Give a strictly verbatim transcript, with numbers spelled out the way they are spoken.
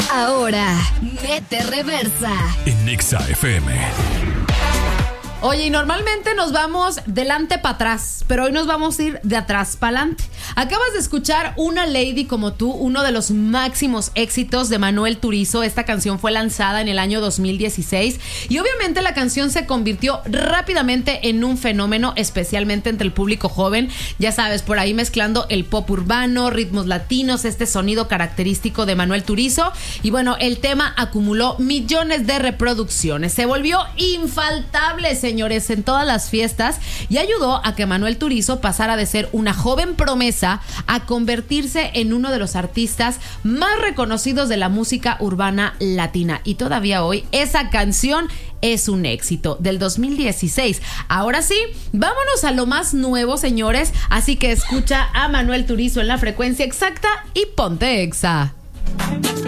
Ahora, mete reversa en Exa F M. Oye, y normalmente nos vamos delante para atrás, pero hoy nos vamos a ir de atrás para adelante. Acabas de escuchar Una Lady Como Tú, uno de los máximos éxitos de Manuel Turizo. Esta canción fue lanzada en el año dos mil dieciséis y obviamente la canción se convirtió rápidamente en un fenómeno, especialmente entre el público joven. Ya sabes, por ahí mezclando el pop urbano, ritmos latinos, este sonido característico de Manuel Turizo. Y bueno, el tema acumuló millones de reproducciones. Se volvió infaltable, señores, en todas las fiestas y ayudó a que Manuel Turizo pasara de ser una joven promesa a convertirse en uno de los artistas más reconocidos de la música urbana latina. Y todavía hoy esa canción es un éxito del dos mil dieciséis. Ahora sí, vámonos a lo más nuevo, señores. Así que escucha a Manuel Turizo en la frecuencia exacta y ponte Exa.